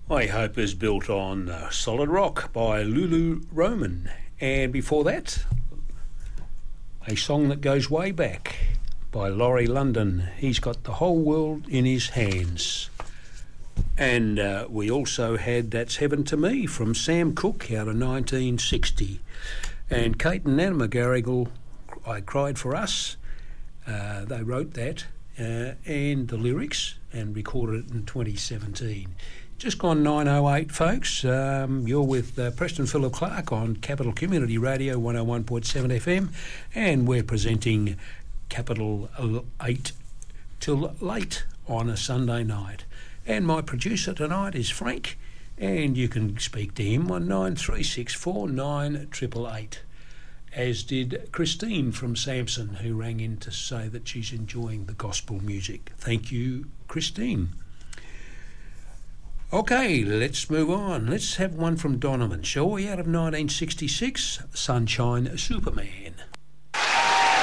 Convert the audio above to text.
My Hope is Built on Solid Rock by Lulu Roman. And before that, a song that goes way back by Laurie London. He's got the whole world in his hands. And we also had That's Heaven to Me from Sam Cooke out of 1960. And Kate and Nana McGarrigle, I Cried for Us. They wrote that and the lyrics and recorded it in 2017. Just gone 9:08, folks. You're with Preston Phillip Clark on Capital Community Radio 101.7 FM, and we're presenting Capital 8 till late on a Sunday night. And my producer tonight is Frank, and you can speak to him on 9364 9888, as did Christine from Samson, who rang in to say that she's enjoying the gospel music. Thank you, Christine. Okay, let's move on. Let's have one from Donovan, shall we, out of 1966, Sunshine Superman.